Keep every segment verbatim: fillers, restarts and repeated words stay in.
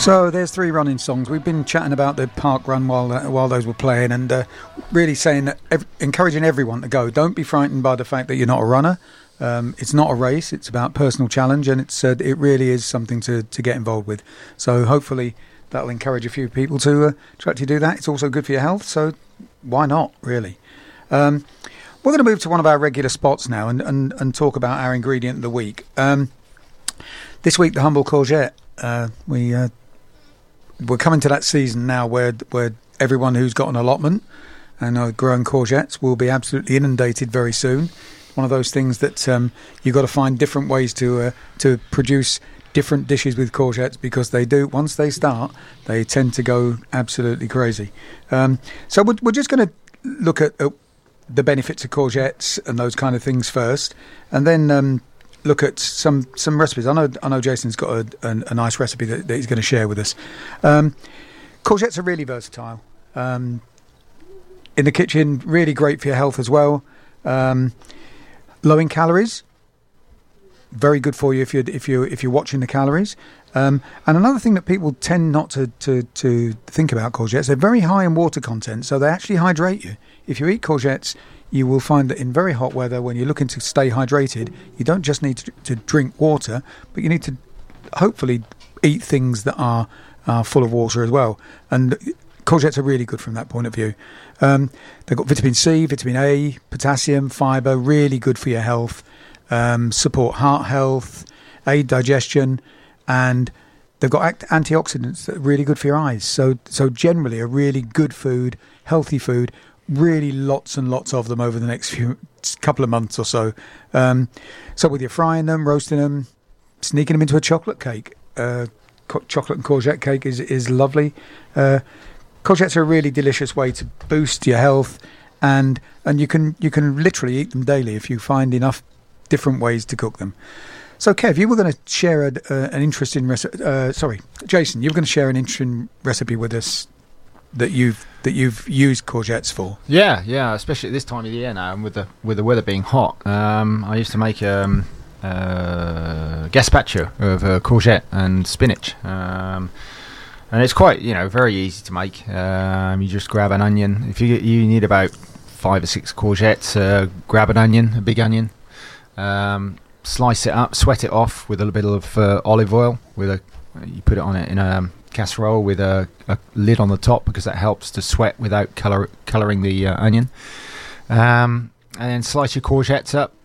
So there's three running songs. We've been chatting about the park run while uh, while those were playing, and uh, really saying that ev- encouraging everyone to go. Don't be frightened by the fact that you're not a runner. Um, it's not a race. It's about personal challenge, and it's uh, it really is something to, to get involved with. So hopefully that'll encourage a few people to uh, to actually do that. It's also good for your health, so why not, really? Um, we're going to move to one of our regular spots now and, and, and talk about our ingredient of the week. Um, this week, the humble courgette. Uh, we... Uh, We're coming to that season now where where everyone who's got an allotment and are growing courgettes will be absolutely inundated very soon. One of those things that um, you've got to find different ways to uh, to produce different dishes with courgettes, because they do, once they start, they tend to go absolutely crazy. Um, so we're, we're just going to look at, at the benefits of courgettes and those kind of things first, and then um, look at some, some recipes. I know I know Jason's got a, a, a nice recipe that, that he's going to share with us. Um, courgettes are really versatile. Um, in the kitchen, really great for your health as well. Um, low in calories, very good for you if you're if you if you're watching the calories. Um, and another thing that people tend not to, to, to think about courgettes, they're very high in water content, so they actually hydrate you. If you eat courgettes, you will find that in very hot weather, when you're looking to stay hydrated, you don't just need to, to drink water, but you need to hopefully eat things that are, are full of water as well. And courgettes are really good from that point of view. Um, they've got vitamin C, vitamin A, potassium, fibre, really good for your health, um, support heart health, aid digestion, and they've got act- antioxidants that are really good for your eyes. So, so generally a really good food, healthy food, really lots and lots of them over the next few couple of months or so. Um, so whether you're frying them, roasting them, sneaking them into a chocolate cake, uh, co- chocolate and courgette cake is, is lovely. Uh, courgettes are a really delicious way to boost your health, and and you can you can literally eat them daily if you find enough different ways to cook them. So Kev, you were going to share a, uh, an interesting recipe. Uh, sorry, Jason, you were going to share an interesting recipe with us that you've that you've used courgettes for. Yeah, yeah, especially at this time of the year now, and with the with the weather being hot. Um, I used to make um, uh, gazpacho of uh, courgette and spinach, um, and it's quite you know very easy to make. Um, you just grab an onion. If you you need about five or six courgettes, uh, grab an onion, a big onion, um, slice it up, sweat it off with a little bit of uh, olive oil. With a you put it on it in a casserole with a, a lid on the top, because that helps to sweat without color, colouring the uh, onion. Um, and then slice your courgettes up,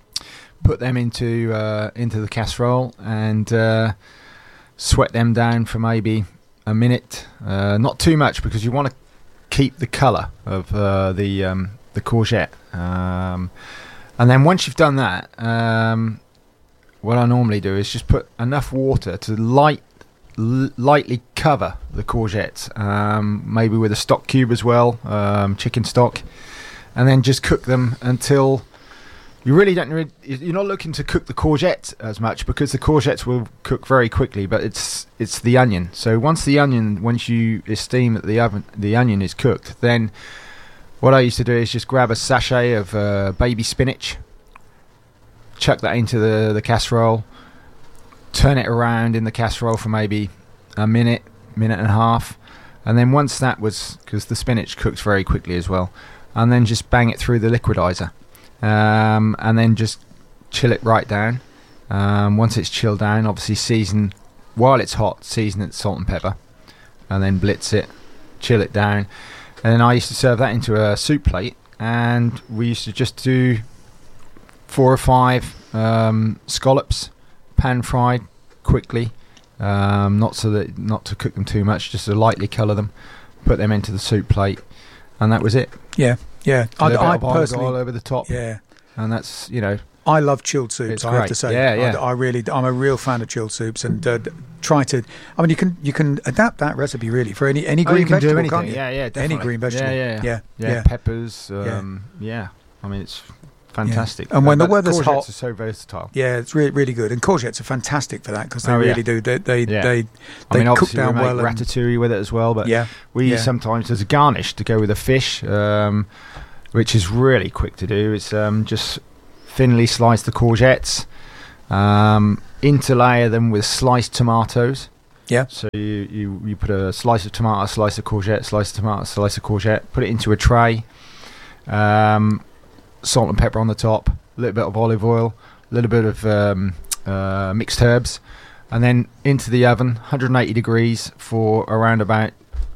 put them into uh, into the casserole, and uh, sweat them down for maybe a minute. Uh, not too much, because you want to keep the colour of uh, the um, the courgette. Um, and then once you've done that, um, what I normally do is just put enough water to light lightly cover the courgettes, um, maybe with a stock cube as well, um, chicken stock, and then just cook them until you really don't re- you're not looking to cook the courgette as much, because the courgettes will cook very quickly, but it's it's the onion. So once the onion once you esteem that the oven the onion is cooked, then what I used to do is just grab a sachet of uh, baby spinach, chuck that into the, the casserole, turn it around in the casserole for maybe a minute, minute and a half, and then once that was, because the spinach cooks very quickly as well, and then just bang it through the liquidizer, um, and then just chill it right down. Um, once it's chilled down, obviously season, while it's hot, season it with salt and pepper, and then blitz it, chill it down, and then I used to serve that into a soup plate, and we used to just do four or five um, scallops, pan fried quickly, um, not so that not to cook them too much, just to lightly colour them, put them into the soup plate, and that was it. Yeah, yeah. I, I personally all over the top. Yeah, and that's you know. I love chilled soups. It's I great. have to say, yeah, yeah. I, I really, I'm a real fan of chilled soups, and uh, try to. I mean, you can you can adapt that recipe really for any any oh, green you can vegetable, do anything. can't you? Yeah, yeah, definitely. Any green vegetable. Yeah, yeah, yeah, yeah. yeah. Peppers. Um, yeah. yeah, I mean it's fantastic. Yeah. And when uh, the weather's courgettes hot, are so versatile. Yeah, it's really really good, and courgettes are fantastic for that, because they oh, really yeah. do. They they yeah. they, they I mean, cook down we well. Make ratatouille with it as well, but yeah, we yeah. use sometimes as a garnish to go with a fish, um, which is really quick to do. It's um, just thinly slice the courgettes, um, interlayer them with sliced tomatoes. Yeah. So you, you, you put a slice of tomato, slice of courgette, slice of tomato, slice of courgette, put it into a tray, um, salt and pepper on the top, a little bit of olive oil, a little bit of um, uh, mixed herbs, and then into the oven, one hundred eighty degrees for around about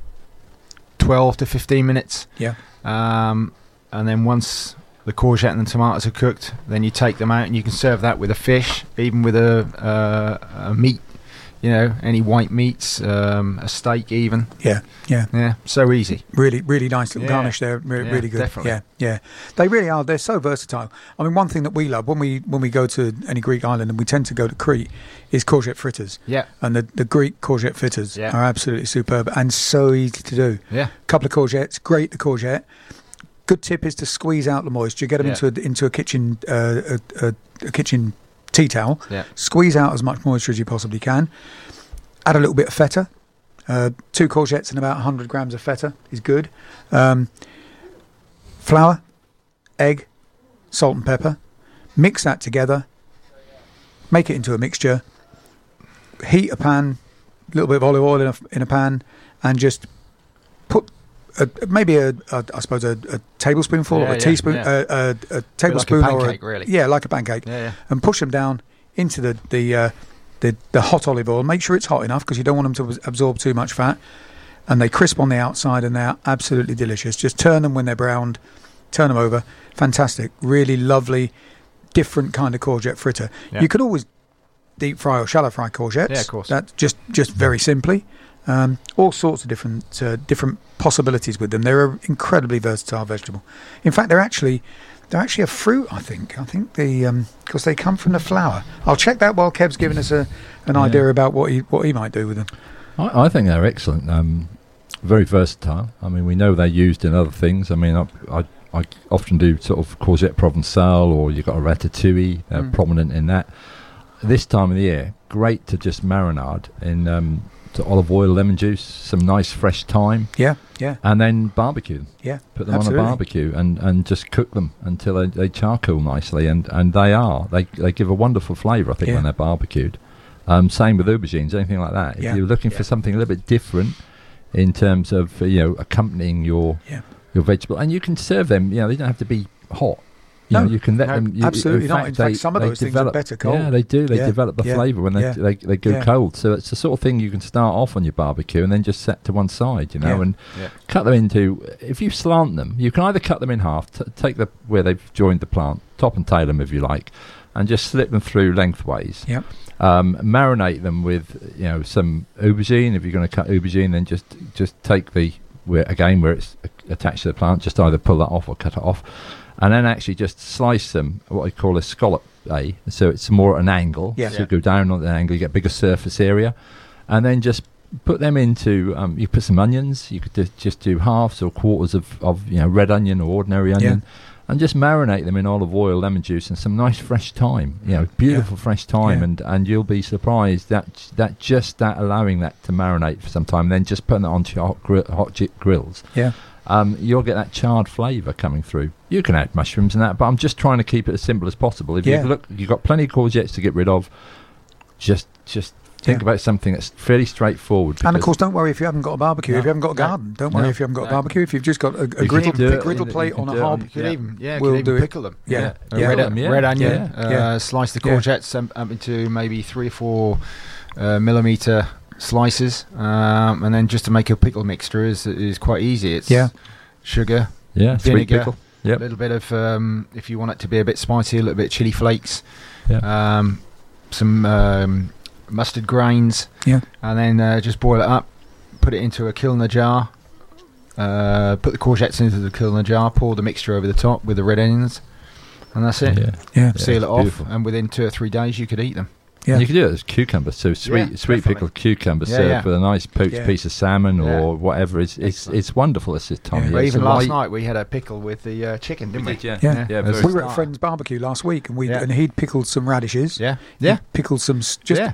twelve to fifteen minutes. Yeah. Um, and then once the courgette and the tomatoes are cooked, then you take them out and you can serve that with a fish, even with a, uh, a meat. You know, any white meats, um, a steak even. Yeah, yeah. Yeah, so easy. Really, really nice little Yeah. garnish there. Re- Yeah, really good. definitely. Yeah, yeah. They really are. They're so versatile. I mean, one thing that we love when we when we go to any Greek island, and we tend to go to Crete, is courgette fritters. Yeah. And the, the Greek courgette fritters Yeah. are absolutely superb and so easy to do. Yeah. Couple of courgettes, grate the courgette. Good tip is to squeeze out the moisture. Get them Yeah. into a, into a kitchen uh, a, a, a kitchen tea towel. Yeah. Squeeze out as much moisture as you possibly can. Add a little bit of feta. Uh, two courgettes and about one hundred grams of feta is good. Um, flour, egg, salt and pepper. Mix that together. Make it into a mixture. Heat a pan, a little bit of olive oil in a, in a pan, and just put a, maybe a, a I suppose a, a tablespoonful Yeah, or a yeah, teaspoon, yeah. A, a, a tablespoon like a or pancake, a, really. yeah, like a pancake, Yeah, yeah. and push them down into the the uh, the, the hot olive oil. Make sure it's hot enough because you don't want them to absorb too much fat, and they crisp on the outside and they're absolutely delicious. Just turn them when they're browned, turn them over. Fantastic, really lovely, different kind of courgette fritter. Yeah. You could always deep fry or shallow fry courgettes. Yeah, of course. That's just just very simply. Um, all sorts of different uh, different possibilities with them. They're an incredibly versatile vegetable. In fact, they're actually they're actually a fruit. I think. I think the because they come from the flower. I'll check that while Kev's giving us a an Yeah. idea about what he what he might do with them. I, I think they're excellent. Um, very versatile. I mean, we know they're used in other things. I mean, I, I, I often do sort of courgette provençale, or you've got a ratatouille. They're Mm. prominent in that. This time of the year, great to just marinade in um, to olive oil, lemon juice, some nice fresh thyme, Yeah, yeah, and then barbecue them. yeah. Put them Absolutely. on a barbecue and, and just cook them until they, they charcoal nicely, and, and they are they they give a wonderful flavour, I think, Yeah. when they're barbecued. Um, same with aubergines, anything like that. If Yeah. you're looking Yeah. for something a little bit different in terms of uh, you know accompanying your Yeah. your vegetable, and you can serve them. You know, they don't have to be hot. You No. know, you can let No, them. You, absolutely in not. fact, In fact, they- some of they those things are develop, better cold. Yeah, they do. They Yeah. develop the Yeah. flavour when they Yeah. they they go Yeah. cold. So it's the sort of thing you can start off on your barbecue and then just set to one side. You know, Yeah. and Yeah. cut them into. If you slant them, you can either cut them in half, t- take the where they've joined the plant, top and tail them if you like, and just slip them through lengthways. Yep. Um, marinate them with you know some aubergine. If you're going to cut aubergine, then just just take the where again where it's a- attached to the plant, just either pull that off or cut it off, and then actually just slice them what I call a scallop, eh? So it's more at an angle. Yeah. So Yeah. you go down on the angle, you get bigger surface area, and then just put them into. Um, you put some onions. You could just, just do halves or quarters of, of you know red onion or ordinary onion. And just marinate them in olive oil, lemon juice, and some nice fresh thyme. You know, beautiful fresh thyme, Yeah. and, and you'll be surprised that that just that allowing that to marinate for some time, then just putting it onto your hot, gri- hot j- grills. Yeah. Um, you'll get that charred flavour coming through. You can add mushrooms and that, but I'm just trying to keep it as simple as possible. If Yeah. you look, you've got plenty of courgettes to get rid of. Just, just think Yeah. about something that's fairly straightforward. And of because- course, don't worry if you haven't got a barbecue. No. If you haven't got a No. garden, don't worry No. if you haven't got a No. barbecue. If you've just got a, a can griddle, do it griddle in- plate you can on a do it hob, on- You could Yeah. even, yeah, We'll you could do even it. pickle them. Yeah. A Yeah. red, Pickle 'em, yeah. red onion, Yeah. Uh, Yeah. slice the Yeah. courgettes um, up into maybe three or four uh, millimeter slices, um, and then just to make a pickle mixture is is quite easy. It's Yeah. sugar, yeah, sweet vinegar, pickle. a Yep. little bit of um, if you want it to be a bit spicy, a little bit of chili flakes, Yeah. um, some um, mustard grains, Yeah. and then uh, just boil it up. Put it into a kilner jar. Uh, put the courgettes into the kilner jar. Pour the mixture over the top with the red onions, and that's it. Yeah. Yeah. Seal it's it off, beautiful. and within two or three days you could eat them. Yeah. And you can do it as cucumber, so sweet, Yeah, sweet definitely. pickled cucumber Yeah, served yeah. with a nice poached Yeah. piece of salmon Yeah. or whatever. It's it's, Excellent. it's wonderful. It's this time Yeah. of But year. even It's a last light- night we had a pickle with the uh, chicken, didn't we? yeah. Yeah. Yeah, As very a We were at a start. friend's barbecue last week, and we Yeah. and he'd pickled some radishes. Yeah, He'd yeah, pickled some s- just yeah.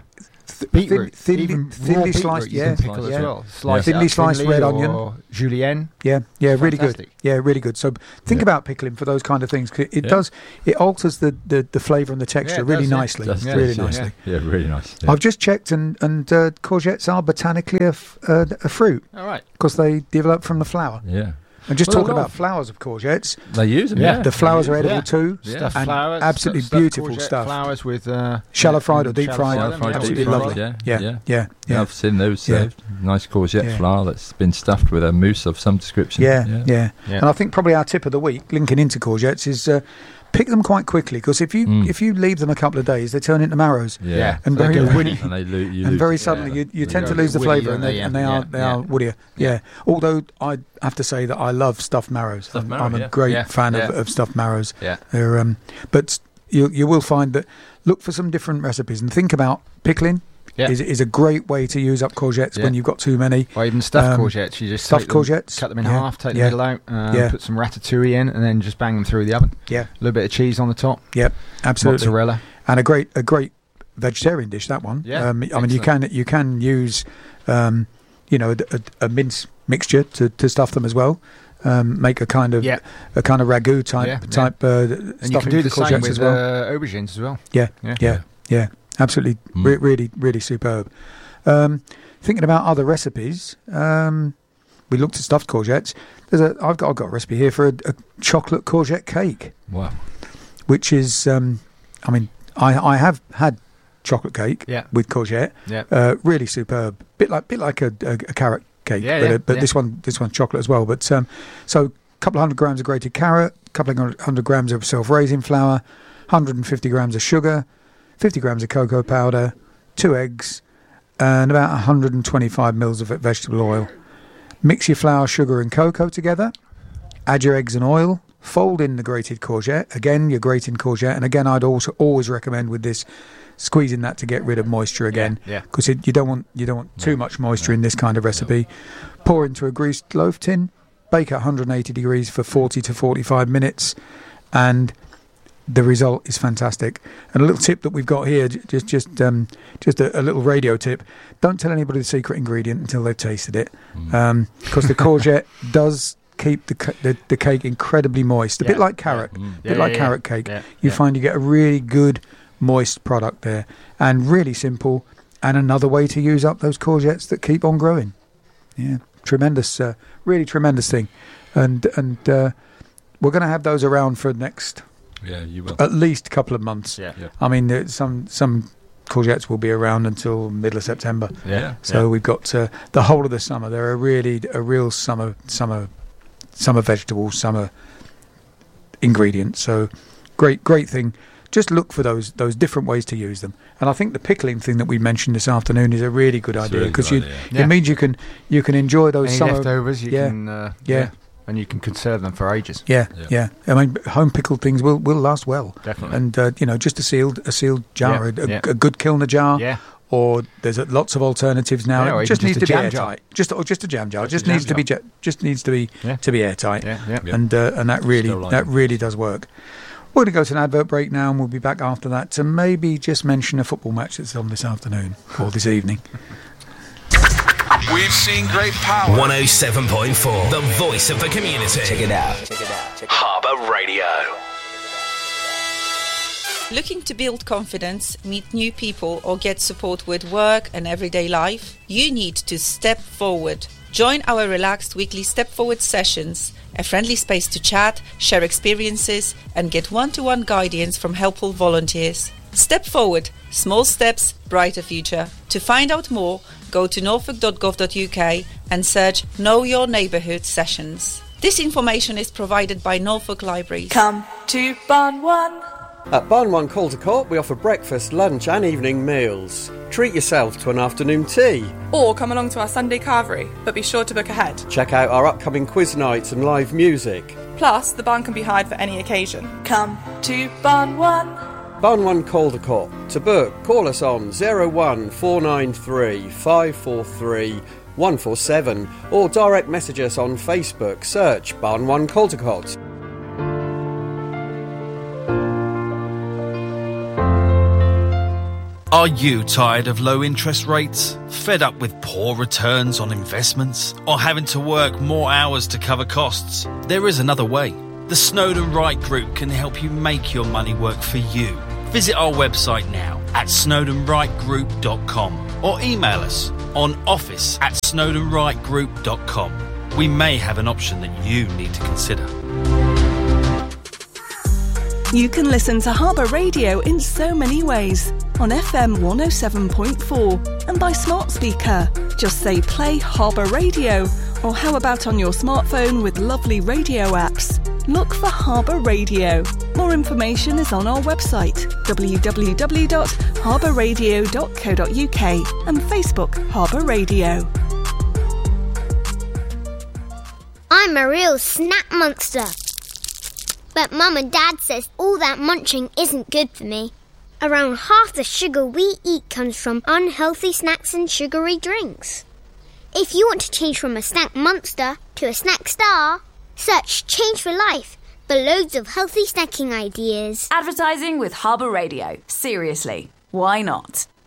th- Beetroot, thin, thinly, even raw thinly beetroot sliced, you yeah, can pickle yeah. as well. Slice it Thinly up sliced thinly red or onion. julienne. Yeah, yeah, really good. Fantastic. Yeah, really good. So think Yeah. about pickling for those kind of things. 'Cause it Yeah. does. It alters the, the, the flavour and the texture Yeah, it really does, yeah. nicely. Just Yeah, really does, yeah. nicely. Yeah, really nice. Yeah. I've just checked, and and uh, courgettes are botanically a, f- uh, a fruit All right. because they develop from the flower. yeah. And just Well, a talking lot about of- flowers of courgettes, They use them. Yeah. Yeah. the flowers are They use edible Yeah. too. Yeah. Stuffed And flowers, absolutely stuffed beautiful courgette stuff. Flowers with uh, Shallow fried or deep shallow fried. Shallow fried, Absolutely deep fried, lovely. yeah, Yeah, yeah. yeah, Yeah, yeah, I've seen those Yeah. served. Nice courgette Yeah. flour that's been stuffed with a mousse of some description. yeah, yeah, Yeah. And I think probably our tip of the week, linking into courgettes, is uh, pick them quite quickly because if you Mm. if you leave them a couple of days, they turn into marrows. Yeah. Yeah. And They very- go very- winny. And they lo- you And lose very it. suddenly, Yeah. you, you They tend go to lose the woody, flavour, and don't they, they? and they Yeah, are they yeah. are woodier. Yeah. Although I have to say that I love stuffed marrows. Stuffed I'm, marrow, I'm a yeah. great Yeah, fan Of, yeah. of stuffed marrows. Yeah. They're, um, but you you will find that look for some different recipes and think about pickling. Yeah. Is is a great way to use up courgettes Yeah. when you've got too many. Or even stuffed Um, courgettes. You just stuffed take them, courgettes, cut them in yeah, half, take yeah, the middle out, uh, yeah. put some ratatouille in, and then just bang them through the oven. Yeah, A little bit of cheese on the top, yep, absolutely. mozzarella. And a great a great vegetarian dish, that one. Yeah, um, I mean you excellent. can you can use um, you know a, a, a mince mixture to, to stuff them as well. Um, make a kind of Yeah. a kind of ragu type Yeah, type uh, And you stuffing can do the for same courgettes with as well. uh, aubergines as well. yeah, Yeah. yeah, yeah, absolutely, Mm. re- really, really superb. Um, thinking about other recipes, um, we looked at stuffed courgettes. There's a I've got I've got a recipe here for a, a chocolate courgette cake, Wow. which is um, I mean I I have had chocolate cake Yeah. with courgette, Yeah. uh, really superb, bit like bit like a, a, a carrot cake, Yeah, but, yeah, uh, but yeah. this one this one's chocolate as well. But um, so a couple of hundred grams of grated carrot, a couple of hundred grams of self-raising flour, one hundred fifty grams of sugar, fifty grams of cocoa powder, two eggs, and about one hundred twenty-five mils of vegetable oil. Mix your flour, sugar, and cocoa together. Add your eggs and oil. Fold in the grated courgette. Again, your grating courgette, and again, I'd also always recommend with this squeezing that to get rid of moisture again, Yeah. because you don't want you don't want too much moisture in this kind of recipe. Pour into a greased loaf tin. Bake at one hundred eighty degrees for forty to forty-five minutes, and the result is fantastic. And a little tip that we've got here, j- just just um, just a, a little radio tip: don't tell anybody the secret ingredient until they've tasted it, because the courgette does keep the, ca- the the cake incredibly moist, a bit Yeah. like carrot, Mm. a bit like carrot cake. Yeah. You yeah. find you get a really good moist product there, and really simple, and another way to use up those courgettes that keep on growing. Yeah, tremendous, uh, really tremendous thing, and and uh, we're going to have those around for the next Yeah, you will. at least a couple of months. Yeah. Yeah. I mean, there- some some courgettes will be around until middle of September. Yeah. So we've got uh, the whole of the summer. They're a really a real summer summer summer vegetable, summer ingredient. So great great thing. Just look for those those different ways to use them. And I think the pickling thing that we mentioned this afternoon is a really good It's a idea really because good you idea. Yeah. it means you can you can enjoy those Any summer. leftovers, you yeah. can. Uh, Yeah. And you can conserve them for ages. Yeah, Yeah. yeah, I mean, home pickled things will, will last well. Definitely. And uh, you know, just a sealed a sealed jar, Yeah, a, yeah. a good Kilner jar. Yeah. Or there's a, lots of alternatives now. Yeah, or it even just just needs a to be jam jar. airtight. Just or just a jam jar. Just just a jam needs to be jar. ju- just needs to be Yeah. to be airtight. Yeah. Yeah. Yeah. And uh, and that really Still like that it. really does work. We're going to go to an advert break now, and we'll be back after that to maybe just mention a football match that's on this afternoon or this evening. We've seen great power. one oh seven point four, the voice of the community. Check it out. Check it out. Check it out. Harbour Radio. Looking to build confidence, meet new people, or get support with work and everyday life? You need to step forward. Join our relaxed weekly Step Forward sessions, a friendly space to chat, share experiences, and get one-to-one guidance from helpful volunteers. Step Forward. Small steps, brighter future. To find out more, go to norfolk dot gov dot U K and search Know Your Neighbourhood sessions. This information is provided by Norfolk Libraries. Come to Barn One. At Barn One Caldercourt, we offer breakfast, lunch and evening meals. Treat yourself to an afternoon tea. Or come along to our Sunday carvery, but be sure to book ahead. Check out our upcoming quiz nights and live music. Plus, the barn can be hired for any occasion. Come to Barn One. Barn One Caldercourt. To book, call us on oh one four nine three five four three one four seven or direct message us on Facebook. Search Barn One Caldercourt. Are you tired of low interest rates? Fed up with poor returns on investments? Or having to work more hours to cover costs? There is another way. The Snowden Wright Group can help you make your money work for you. Visit our website now at snowden wright group dot com or email us on office at snowden wright group dot com. We may have an option that you need to consider. You can listen to Harbour Radio in so many ways. On F M one oh seven point four and by smart speaker. Just say play Harbour Radio, or how about on your smartphone with lovely radio apps? Look for Harbour Radio. More information is on our website w w w dot harbour radio dot co dot u k and Facebook Harbour Radio. I'm a real snack monster. But Mum and Dad says all that munching isn't good for me. Around half the sugar we eat comes from unhealthy snacks and sugary drinks. If you want to change from a snack monster to a snack star, search Change for Life for loads of healthy snacking ideas. Advertising with Harbour Radio. Seriously, why not?